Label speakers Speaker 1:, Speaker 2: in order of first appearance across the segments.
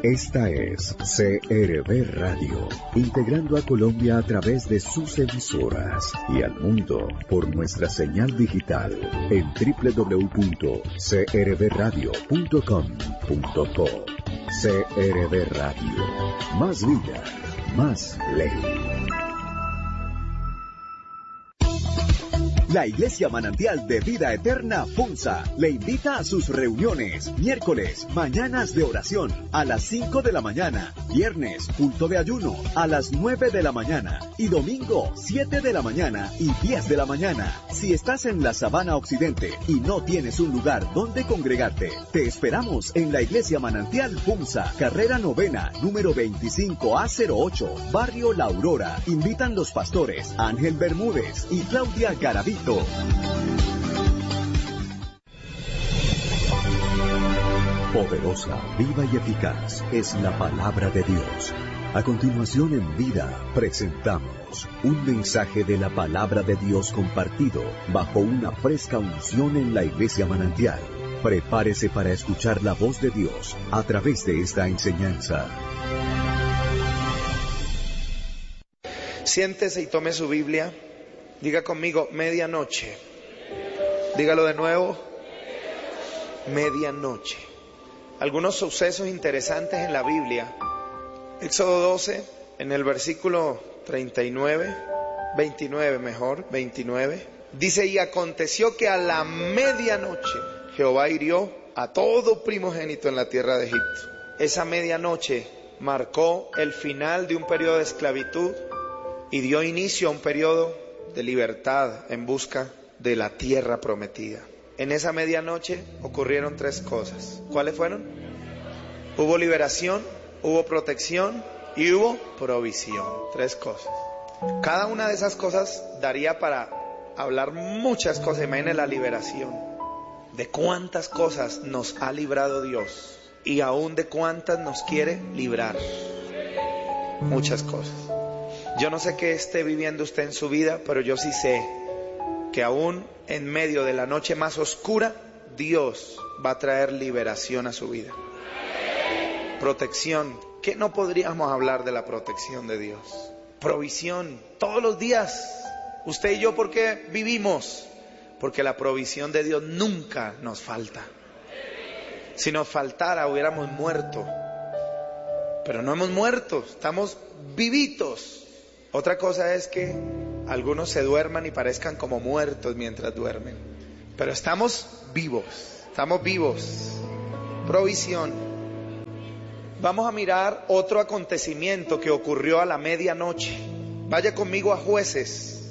Speaker 1: Esta es CRB Radio, integrando a Colombia a través de sus emisoras y al mundo por nuestra señal digital en www.crbradio.com.co. CRB Radio, más vida, más ley.
Speaker 2: La Iglesia Manantial de Vida Eterna FUNSA le invita a sus reuniones miércoles, mañanas de oración a las 5 de la mañana, viernes, culto de ayuno a las 9 de la mañana y domingo, 7 de la mañana y 10 de la mañana. Si estás en la Sabana Occidente y no tienes un lugar donde congregarte, te esperamos en la Iglesia Manantial FUNSA, carrera novena, número 25A08, Barrio La Aurora. Invitan los pastores Ángel Bermúdez y Claudia Garavito.
Speaker 1: Poderosa, viva y eficaz es la palabra de Dios. A continuación en Vida presentamos un mensaje de la palabra de Dios compartido bajo una fresca unción en la Iglesia Manantial. Prepárese para escuchar la voz de Dios a través de esta enseñanza.
Speaker 3: Siéntese y tome su Biblia. Diga conmigo, medianoche. Dígalo de nuevo, medianoche. Algunos sucesos interesantes en la Biblia. Éxodo 12, en el versículo 29, dice: y aconteció que a la medianoche Jehová hirió a todo primogénito en la tierra de Egipto. Esa medianoche marcó el final de un periodo de esclavitud y dio inicio a un periodo de libertad en busca de la tierra prometida. En esa medianoche ocurrieron tres cosas. ¿Cuáles fueron? Hubo liberación, hubo protección y hubo provisión. Tres cosas. Cada una de esas cosas daría para hablar muchas cosas. Imagínense la liberación. De cuántas cosas nos ha librado Dios y aún de cuántas nos quiere librar. Muchas cosas. Yo no sé qué esté viviendo usted en su vida, pero yo sí sé que aún en medio de la noche más oscura, Dios va a traer liberación a su vida. Protección. ¿Qué no podríamos hablar de la protección de Dios? Provisión. Todos los días. Usted y yo, ¿por qué vivimos? Porque la provisión de Dios nunca nos falta. Si nos faltara, hubiéramos muerto. Pero no hemos muerto, estamos vivitos. Otra cosa es que algunos se duerman y parezcan como muertos mientras duermen. Pero estamos vivos, Provisión. Vamos a mirar otro acontecimiento que ocurrió a la medianoche. Vaya conmigo a Jueces,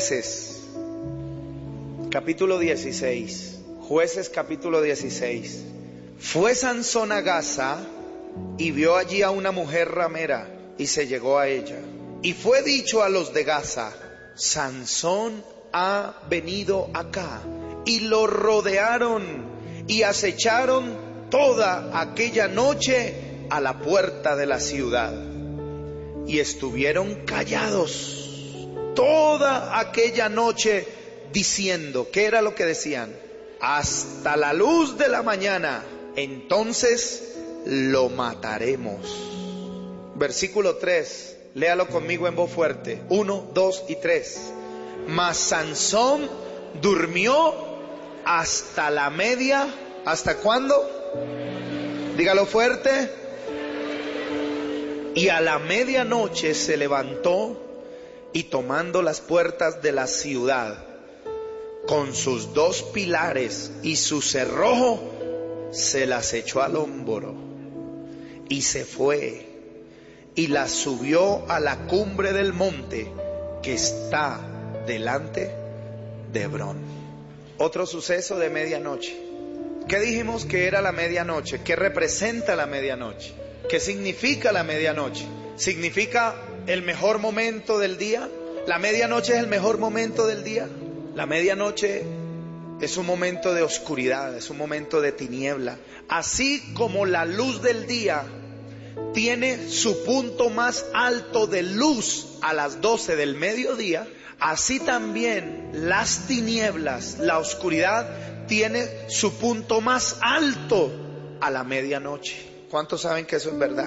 Speaker 3: capítulo 16. Jueces, capítulo 16. Fue Sansón a Gaza y vio allí a una mujer ramera y se llegó a ella. Y fue dicho a los de Gaza: Sansón ha venido acá. Y lo rodearon y acecharon toda aquella noche a la puerta de la ciudad. Y estuvieron callados toda aquella noche diciendo, ¿qué era lo que decían? Hasta la luz de la mañana, entonces lo mataremos. Versículo 3. Léalo conmigo en voz fuerte. 1, 2 y 3. Mas Sansón durmió hasta la media. ¿Hasta cuándo? Dígalo fuerte. Y a la medianoche se levantó y tomando las puertas de la ciudad con sus dos pilares y su cerrojo, se las echó al hombro y se fue. Y la subió a la cumbre del monte que está delante de Hebrón. Otro suceso de medianoche. ¿Qué dijimos que era la medianoche? ¿Qué representa la medianoche? ¿Qué significa la medianoche? ¿Significa el mejor momento del día? ¿La medianoche es el mejor momento del día? La medianoche es un momento de oscuridad, es un momento de tiniebla. Así como la luz del día tiene su punto más alto de luz a las 12 del mediodía, así también las tinieblas, la oscuridad, tiene su punto más alto a la medianoche. ¿Cuántos saben que eso es verdad?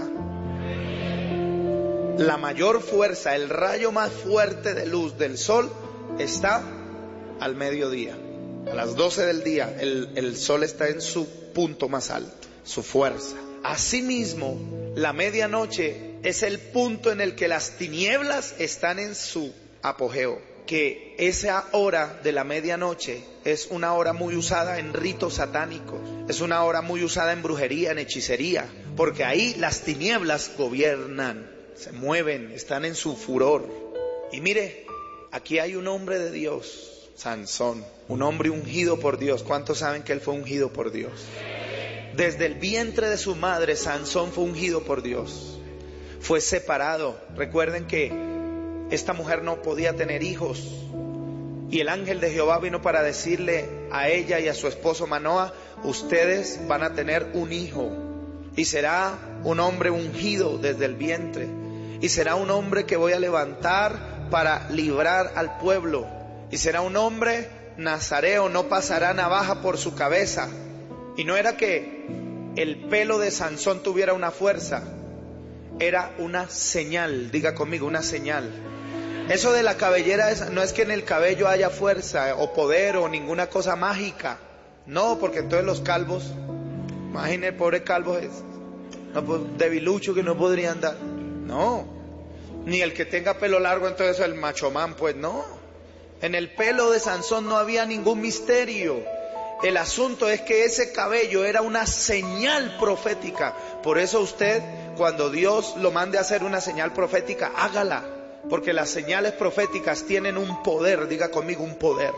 Speaker 3: La mayor fuerza, el rayo más fuerte de luz del sol está al mediodía. A las 12 del día el sol está en su punto más alto, su fuerza. Asimismo, la medianoche es el punto en el que las tinieblas están en su apogeo. Que esa hora de la medianoche es una hora muy usada en ritos satánicos, es una hora muy usada en brujería, en hechicería, porque ahí las tinieblas gobiernan, se mueven, están en su furor. Y mire, aquí hay un hombre de Dios, Sansón, un hombre ungido por Dios. ¿Cuántos saben que él fue ungido por Dios? Desde el vientre de su madre, Sansón fue ungido por Dios. Fue separado. Recuerden que esta mujer no podía tener hijos. Y el ángel de Jehová vino para decirle a ella y a su esposo Manoa: ustedes van a tener un hijo. Y será un hombre ungido desde el vientre. Y será un hombre que voy a levantar para librar al pueblo. Y será un hombre nazareo, no pasará navaja por su cabeza. Y no era que el pelo de Sansón tuviera una fuerza, era una señal. Diga conmigo, una señal. Eso de la cabellera no es que en el cabello haya fuerza o poder o ninguna cosa mágica. No, porque entonces los calvos, imagínate el pobre calvo debilucho que no podría andar. No, ni el que tenga pelo largo entonces el machomán, pues no. En el pelo de Sansón no había ningún misterio. El asunto es que ese cabello era una señal profética. Por eso usted, cuando Dios lo mande a hacer una señal profética, hágala. Porque las señales proféticas tienen un poder. Diga conmigo, un poder.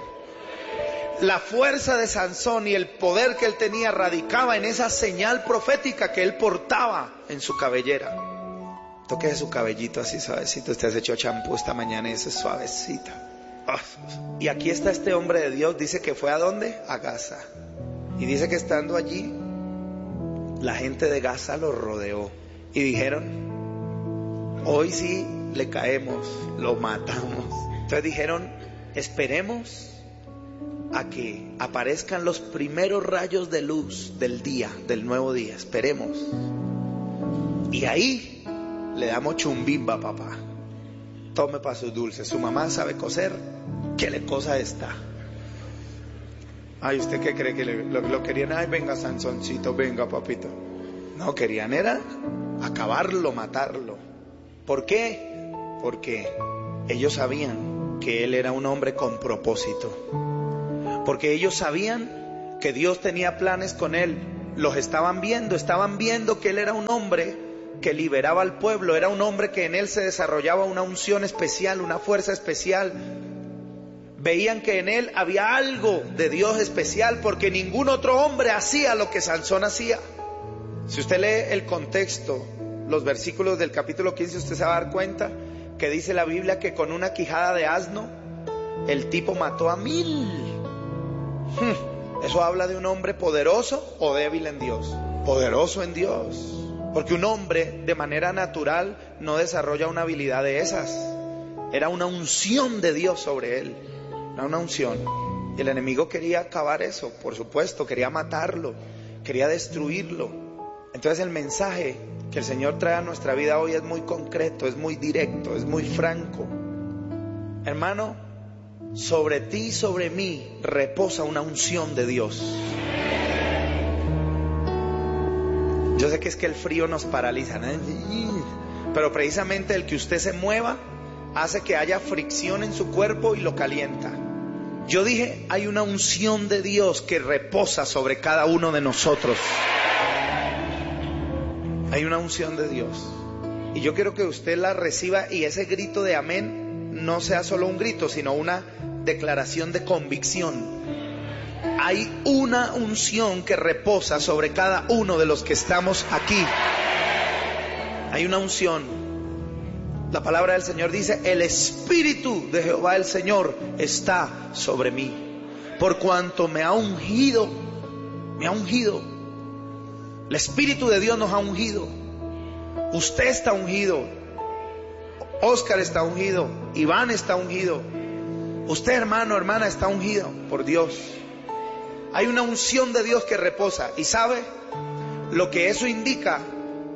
Speaker 3: La fuerza de Sansón y el poder que él tenía radicaba en esa señal profética que él portaba en su cabellera. Toque su cabellito así suavecito. Usted se echó champú esta mañana y eso es suavecita. Y aquí está este hombre de Dios. Dice que fue ¿a dónde? A Gaza. Y dice que estando allí, la gente de Gaza lo rodeó. Y dijeron: hoy sí le caemos, lo matamos. Entonces dijeron: esperemos a que aparezcan los primeros rayos de luz del día, del nuevo día. Esperemos. Y ahí le damos chumbimba, papá. Tome para sus dulces. Su mamá sabe coser. ¿Qué le cosa esta? Ay, ¿usted qué cree que lo querían? Ay, venga, Sansoncito, venga, papito. No, querían era acabarlo, matarlo. ¿Por qué? Porque ellos sabían que él era un hombre con propósito. Porque ellos sabían que Dios tenía planes con él. Los estaban viendo que él era un hombre que liberaba al pueblo. Era un hombre que en él se desarrollaba una unción especial, una fuerza especial. Veían que en él había algo de Dios especial, porque ningún otro hombre hacía lo que Sansón hacía. Si usted lee el contexto, los versículos del capítulo 15, usted se va a dar cuenta que dice la Biblia que con una quijada de asno el tipo mató a 1000. Eso habla de un hombre poderoso o débil en Dios. Poderoso en Dios. Porque un hombre de manera natural no desarrolla una habilidad de esas. Era una unción de Dios sobre él. Era una unción. Y el enemigo quería acabar eso, por supuesto. Quería matarlo, quería destruirlo. Entonces el mensaje que el Señor trae a nuestra vida hoy es muy concreto, es muy directo, es muy franco. Hermano, sobre ti y sobre mí reposa una unción de Dios. Yo sé que es que el frío nos paraliza, ¿no? Pero precisamente el que usted se mueva hace que haya fricción en su cuerpo y lo calienta. Yo dije, hay una unción de Dios que reposa sobre cada uno de nosotros. Hay una unción de Dios. Y yo quiero que usted la reciba y ese grito de amén no sea solo un grito, sino una declaración de convicción. Hay una unción que reposa sobre cada uno de los que estamos aquí. Hay una unción. La palabra del Señor dice: el Espíritu de Jehová el Señor está sobre mí, por cuanto me ha ungido. Me ha ungido. El Espíritu de Dios nos ha ungido. Usted está ungido. Oscar está ungido. Iván está ungido. Usted, hermano, hermana, está ungido por Dios. Hay una unción de Dios que reposa. ¿Y sabe lo que eso indica?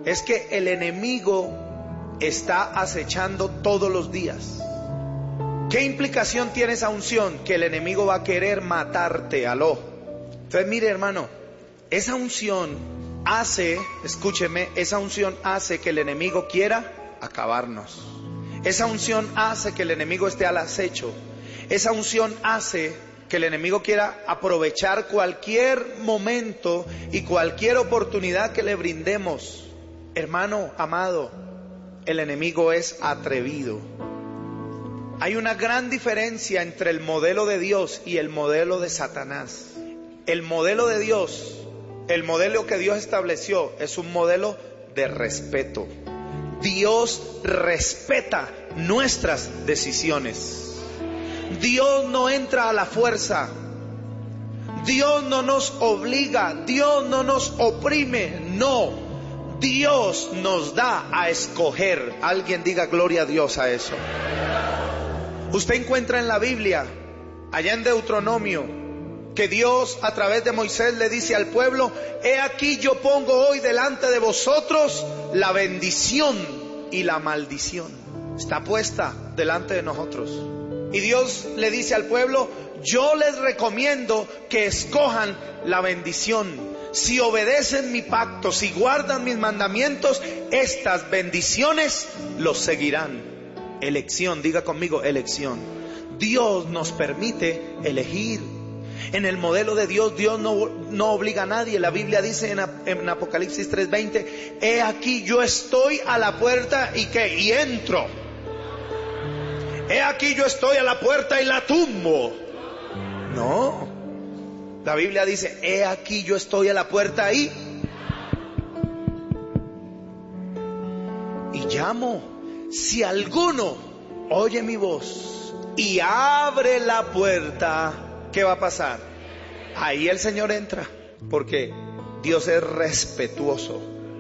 Speaker 3: es que el enemigo está acechando todos los días. ¿Qué implicación tiene esa unción? Que el enemigo va a querer matarte, aló. Entonces mire, hermano, esa unción hace, escúcheme, esa unción hace que el enemigo quiera acabarnos. Esa unción hace que el enemigo esté al acecho. Esa unción hace que el enemigo quiera aprovechar cualquier momento y cualquier oportunidad que le brindemos. Hermano amado, el enemigo es atrevido. Hay una gran diferencia entre el modelo de Dios y el modelo de Satanás. El modelo de Dios, el modelo que Dios estableció, es un modelo de respeto. Dios respeta nuestras decisiones. Dios no entra a la fuerza. Dios no nos obliga. Dios no nos oprime. No. Dios nos da a escoger. Alguien diga gloria a Dios a eso. Usted encuentra en la Biblia, allá en Deuteronomio, que Dios a través de Moisés le dice al pueblo: he aquí yo pongo hoy delante de vosotros la bendición y la maldición. Está puesta delante de nosotros. Y Dios le dice al pueblo: yo les recomiendo que escojan la bendición. Si obedecen mi pacto, si guardan mis mandamientos, estas bendiciones los seguirán. Elección, diga conmigo, elección. Dios nos permite elegir. En el modelo de Dios, Dios no obliga a nadie. La Biblia dice en Apocalipsis 3:20: he aquí yo estoy a la puerta y entro. He aquí yo estoy a la puerta y la tumbo. No. La Biblia dice: he aquí yo estoy a la puerta y llamo. Si alguno oye mi voz y abre la puerta, ¿qué va a pasar? Ahí el Señor entra, porque Dios es respetuoso.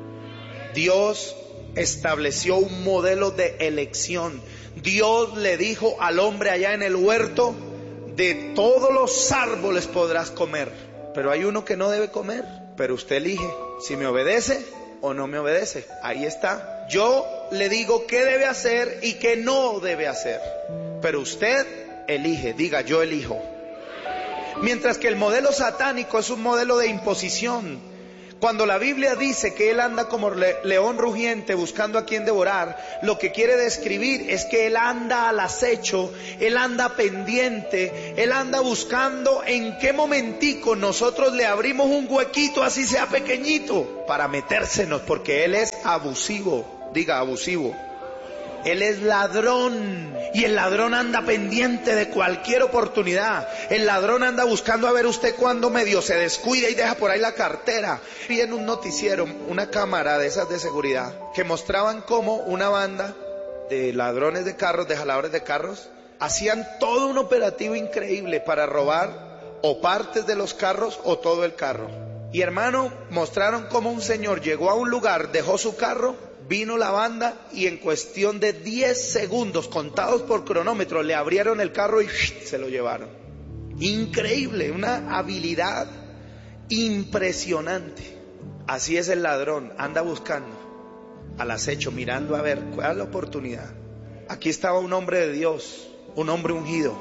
Speaker 3: Dios estableció un modelo de elección. Dios le dijo al hombre allá en el huerto: de todos los árboles podrás comer, pero hay uno que no debe comer. Pero usted elige si me obedece o no me obedece. Ahí está. Yo le digo qué debe hacer y qué no debe hacer, pero usted elige. Diga: yo elijo. Mientras que el modelo satánico es un modelo de imposición. Cuando la Biblia dice que él anda como león rugiente buscando a quien devorar, lo que quiere describir es que él anda al acecho, él anda pendiente, él anda buscando en qué momentico nosotros le abrimos un huequito, así sea pequeñito, para metérsenos, porque él es abusivo. Diga: abusivo. Él es ladrón, y el ladrón anda pendiente de cualquier oportunidad. El ladrón anda buscando a ver usted cuando medio se descuida y deja por ahí la cartera. Vi en un noticiero una cámara de esas de seguridad que mostraban cómo una banda de ladrones de carros, de jaladores de carros, hacían todo un operativo increíble para robar o partes de los carros o todo el carro. Y hermano, mostraron cómo un señor llegó a un lugar, dejó su carro, vino la banda y en cuestión de 10 segundos, contados por cronómetro, le abrieron el carro y se lo llevaron. Increíble, una habilidad impresionante. Así es el ladrón, anda buscando, al acecho, mirando a ver cuál es la oportunidad. Aquí estaba un hombre de Dios, un hombre ungido,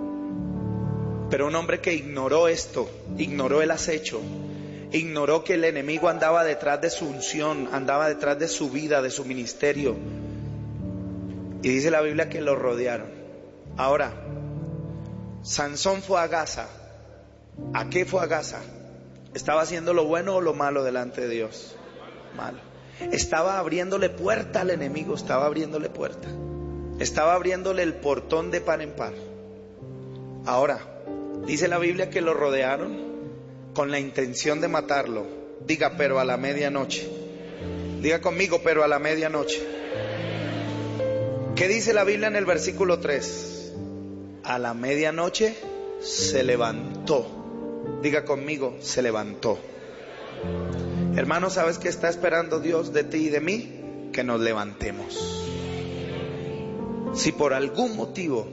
Speaker 3: pero un hombre que ignoró esto, ignoró el acecho. Ignoró que el enemigo andaba detrás de su unción, andaba detrás de su vida, de su ministerio. Y dice la Biblia que lo rodearon. Ahora, Sansón fue a Gaza. ¿A qué fue a Gaza? ¿Estaba haciendo lo bueno o lo malo delante de Dios? Malo. Estaba abriéndole puerta al enemigo, estaba abriéndole puerta. Estaba abriéndole el portón de par en par. Ahora, dice la Biblia que lo rodearon con la intención de matarlo. Diga: pero a la medianoche. Diga conmigo: pero a la medianoche. ¿Qué dice la Biblia en el versículo 3? A la medianoche se levantó. Diga conmigo: se levantó. Hermano, ¿sabes qué está esperando Dios de ti y de mí? Que nos levantemos. Si por algún motivo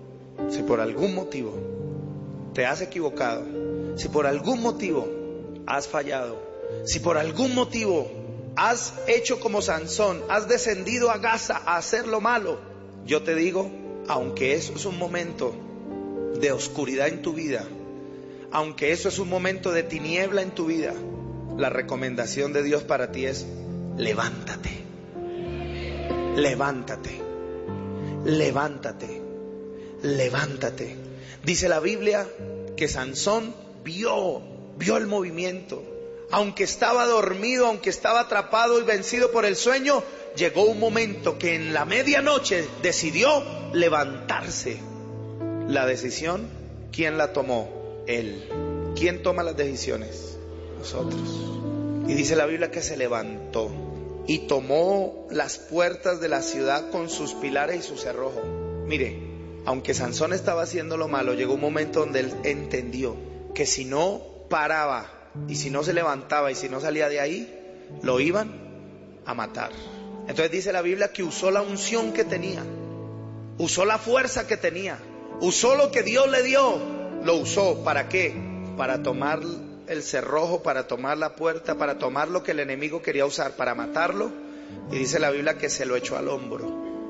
Speaker 3: te has equivocado, si por algún motivo has fallado, si por algún motivo has hecho como Sansón, has descendido a Gaza a hacer lo malo. Yo te digo, aunque eso es un momento de oscuridad en tu vida, aunque eso es un momento de tiniebla en tu vida, la recomendación de Dios para ti es: levántate, levántate, levántate, levántate. Dice la Biblia que Sansón vio el movimiento. Aunque estaba dormido, aunque estaba atrapado y vencido por el sueño, llegó un momento que en la medianoche decidió levantarse. La decisión, ¿quién la tomó? Él. ¿Quién toma las decisiones? Nosotros. Y dice la Biblia que se levantó y tomó las puertas de la ciudad con sus pilares y su cerrojo. Mire, aunque Sansón estaba haciendo lo malo, llegó un momento donde él entendió que si no paraba, y si no se levantaba, y si no salía de ahí, lo iban a matar. Entonces dice la Biblia que usó la unción que tenía, usó la fuerza que tenía, usó lo que Dios le dio. Lo usó, ¿para qué? Para tomar el cerrojo, para tomar la puerta, para tomar lo que el enemigo quería usar para matarlo. Y dice la Biblia que se lo echó al hombro.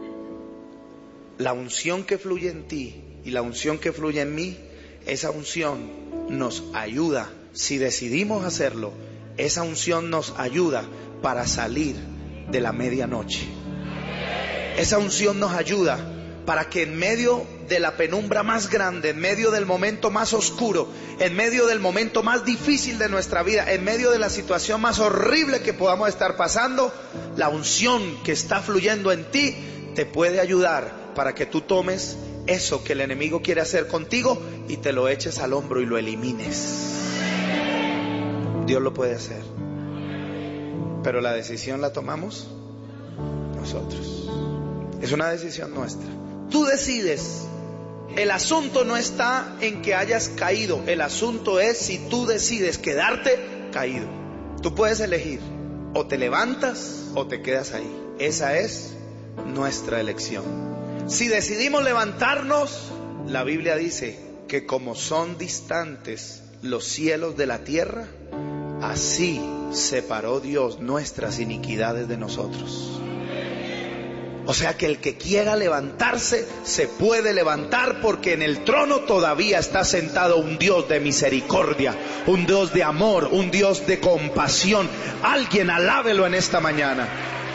Speaker 3: La unción que fluye en ti y la unción que fluye en mí, esa unción nos ayuda. Si decidimos hacerlo, esa unción nos ayuda para salir de la medianoche. Esa unción nos ayuda para que en medio de la penumbra más grande, en medio del momento más oscuro, en medio del momento más difícil de nuestra vida, en medio de la situación más horrible que podamos estar pasando, la unción que está fluyendo en ti te puede ayudar para que tú tomes eso que el enemigo quiere hacer contigo y te lo eches al hombro y lo elimines. Dios lo puede hacer, pero la decisión la tomamos nosotros. Es una decisión nuestra. Tú decides. El asunto no está en que hayas caído. El asunto es si tú decides quedarte caído. Tú puedes elegir: o te levantas o te quedas ahí. Esa es nuestra elección. Si decidimos levantarnos, la Biblia dice que como son distantes los cielos de la tierra, así separó Dios nuestras iniquidades de nosotros. O sea que el que quiera levantarse se puede levantar, porque en el trono todavía está sentado un Dios de misericordia, un Dios de amor, un Dios de compasión. Alguien alábelo en esta mañana.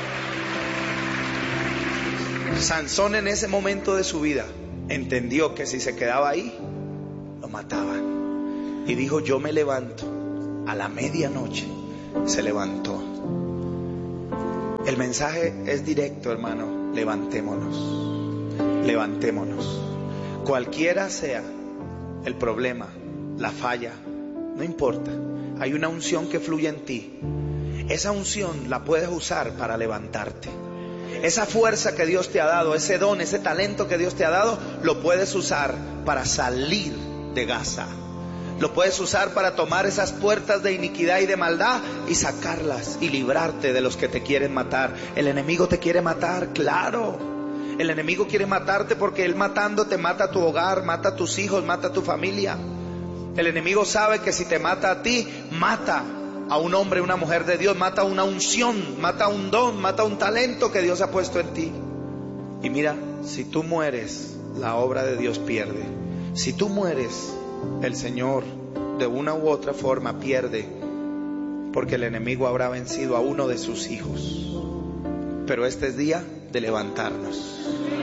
Speaker 3: Sansón en ese momento de su vida entendió que si se quedaba ahí, lo mataban. Y dijo: yo me levanto. A la medianoche se levantó. El mensaje es directo, hermano. Levantémonos. Levantémonos. Cualquiera sea el problema, la falla, no importa. Hay una unción que fluye en ti. Esa unción la puedes usar para levantarte. Esa fuerza que Dios te ha dado, ese don, ese talento que Dios te ha dado, lo puedes usar para salir de Gaza. Lo puedes usar para tomar esas puertas de iniquidad y de maldad y sacarlas y librarte de los que te quieren matar. El enemigo te quiere matar, claro. El enemigo quiere matarte porque él matándote mata tu hogar, mata a tus hijos, mata a tu familia. El enemigo sabe que si te mata a ti, mata a un hombre, una mujer de Dios, mata una unción, mata un don, mata un talento que Dios ha puesto en ti. Y mira, si tú mueres, la obra de Dios pierde. Si tú mueres, el Señor de una u otra forma pierde, porque el enemigo habrá vencido a uno de sus hijos. Pero este es día de levantarnos.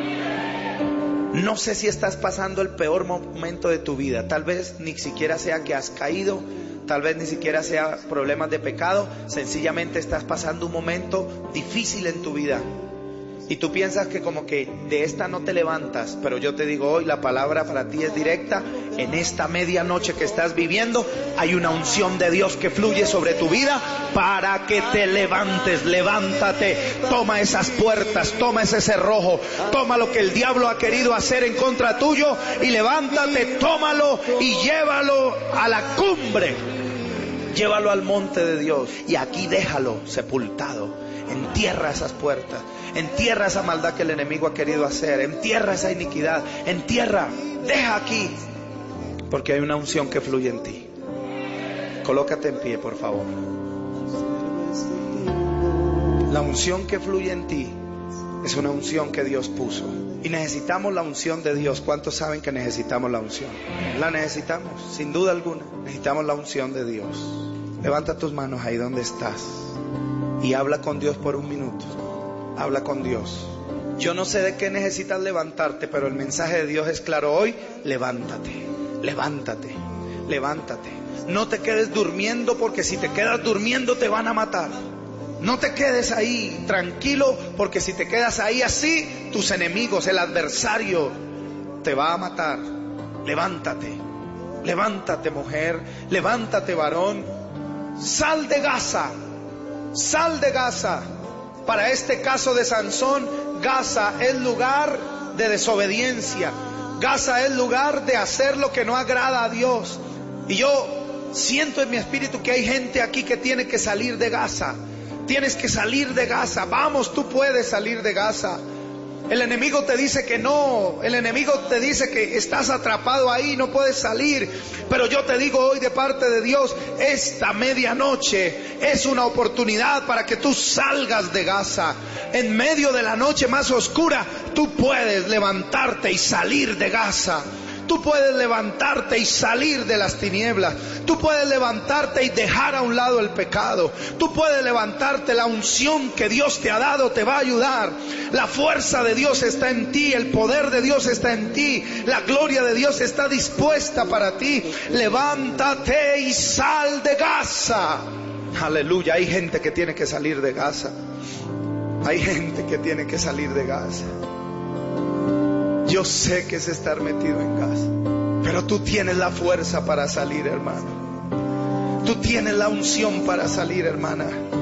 Speaker 3: No sé si estás pasando el peor momento de tu vida. Tal vez ni siquiera sea que has caído, tal vez ni siquiera sea problemas de pecado. Sencillamente estás pasando un momento difícil en tu vida y tú piensas que como que de esta no te levantas. Pero yo te digo hoy, la palabra para ti es directa. En esta medianoche que estás viviendo, hay una unción de Dios que fluye sobre tu vida para que te levantes. Levántate, toma esas puertas, toma ese cerrojo, toma lo que el diablo ha querido hacer en contra tuyo y levántate, tómalo y llévalo a la cumbre. Llévalo al monte de Dios y aquí déjalo sepultado. Entierra esas puertas, entierra esa maldad que el enemigo ha querido hacer, entierra esa iniquidad, entierra, deja aquí, porque hay una unción que fluye en ti. Colócate en pie, por favor. La unción que fluye en ti es una unción que Dios puso. Y necesitamos la unción de Dios. ¿Cuántos saben que necesitamos la unción? La necesitamos, sin duda alguna. Necesitamos la unción de Dios. Levanta tus manos ahí donde estás y habla con Dios por un minuto. Habla con Dios. Yo no sé de qué necesitas levantarte, pero el mensaje de Dios es claro hoy. Levántate, levántate, levántate. No te quedes durmiendo, porque si te quedas durmiendo te van a matar. No te quedes ahí tranquilo, porque si te quedas ahí así, tus enemigos, el adversario, te va a matar. Levántate, levántate mujer, levántate varón. Sal de Gaza, sal de Gaza. Para este caso de Sansón, Gaza es lugar de desobediencia. Gaza es lugar de hacer lo que no agrada a Dios. Y yo siento en mi espíritu que hay gente aquí que tiene que salir de Gaza. Tienes que salir de Gaza. Vamos, tú puedes salir de Gaza. El enemigo te dice que no. El enemigo te dice que estás atrapado ahí, no puedes salir. Pero yo te digo hoy de parte de Dios, esta medianoche es una oportunidad para que tú salgas de Gaza. En medio de la noche más oscura, tú puedes levantarte y salir de Gaza. Tú puedes levantarte y salir de las tinieblas. Tú puedes levantarte y dejar a un lado el pecado. Tú puedes levantarte. La unción que Dios te ha dado te va a ayudar. La fuerza de Dios está en ti. El poder de Dios está en ti. La gloria de Dios está dispuesta para ti. Levántate y sal de Gaza. Aleluya. Hay gente que tiene que salir de Gaza. Hay gente que tiene que salir de Gaza. Yo sé que es estar metido en Gaza, pero tú tienes la fuerza para salir, hermano. Tú tienes la unción para salir, hermana.